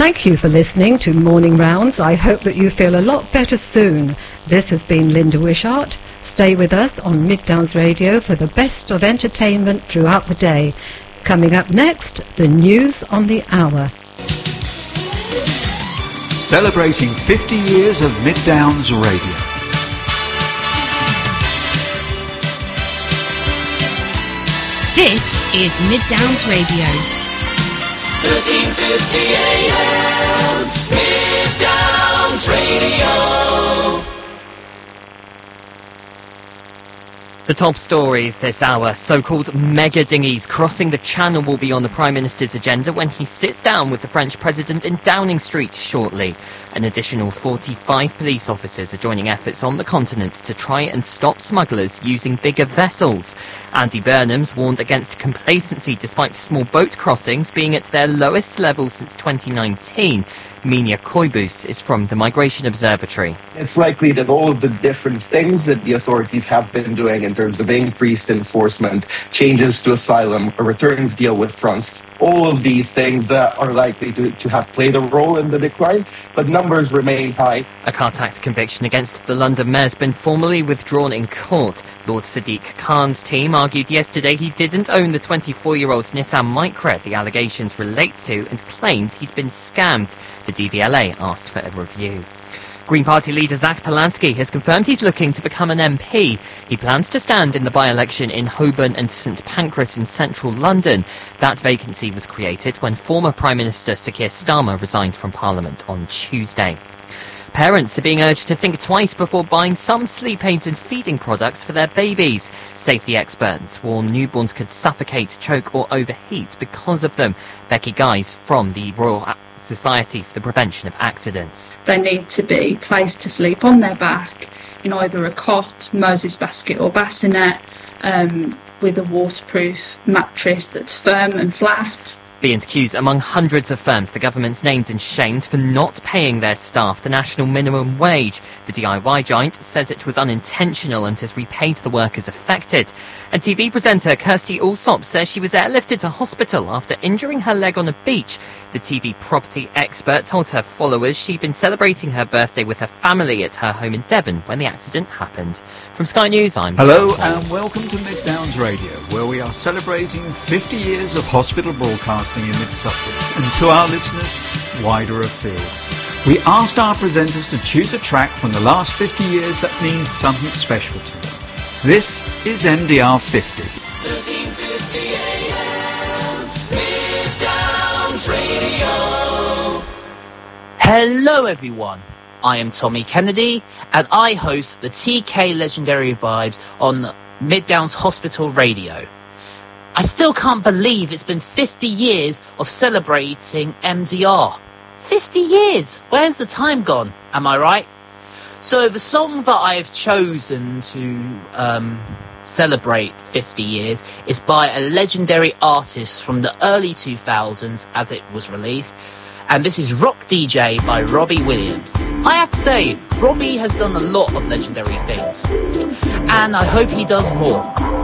Thank you for listening to Morning Rounds. I hope that you feel a lot better soon. This has been Linda Wishart. Stay with us on Mid Downs Radio for the best of entertainment throughout the day. Coming up next, the news on the hour. Celebrating 50 years of Mid Downs Radio. This is Mid Downs Radio. 1350 AM, Mid Downs Radio. The top stories this hour. So-called mega dinghies crossing the Channel will be on the Prime Minister's agenda when he sits down with the French President in Downing Street shortly. An additional 45 police officers are joining efforts on the continent to try and stop smugglers using bigger vessels. Andy Burnham's warned against complacency despite small boat crossings being at their lowest level since 2019. Minia Koibus is from the Migration Observatory. It's likely that all of the different things that the authorities have been doing in terms of increased enforcement, changes to asylum, a returns deal with France, all of these things are likely to have played a role in the decline, but numbers remain high. A car tax conviction against the London mayor's been formally withdrawn in court. Lord Sadiq Khan's team argued yesterday he didn't own the 24-year-old Nissan Micra the allegations relate to and claimed he'd been scammed. The DVLA asked for a review. Green Party leader Zach Polanski has confirmed he's looking to become an MP. He plans to stand in the by-election in Holborn and St Pancras in central London. That vacancy was created when former Prime Minister Sir Keir Starmer resigned from Parliament on Tuesday. Parents are being urged to think twice before buying some sleep aids and feeding products for their babies. Safety experts warn newborns could suffocate, choke or overheat because of them. Becky Guys from the Royal Society for the Prevention of Accidents. They need to be placed to sleep on their back in either a cot, Moses basket or bassinet, with a waterproof mattress that's firm and flat. B&Q's among hundreds of firms the government's named and shamed for not paying their staff the national minimum wage. The DIY giant says it was unintentional and has repaid the workers affected. And TV presenter Kirsty Allsop says she was airlifted to hospital after injuring her leg on a beach. The TV property expert told her followers she'd been celebrating her birthday with her family at her home in Devon when the accident happened. From Sky News, I'm Hello and welcome to Mid Downs Radio, where we are celebrating 50 years of hospital broadcasting in Mid-Sussex, and to our listeners wider afield. We asked our presenters to choose a track from the last 50 years that means something special to them. This is MDR 50. 1350 AM, Mid Downs Radio. Hello everyone, I am Tommy Kennedy and I host the TK Legendary Vibes on Mid Downs Hospital Radio. I still can't believe it's been 50 years of celebrating MDR. 50 years! Where's the time gone? Am I right? So the song that I've chosen to celebrate 50 years is by a legendary artist from the early 2000s as it was released. And this is Rock DJ by Robbie Williams. I have to say, Robbie has done a lot of legendary things. And I hope he does more.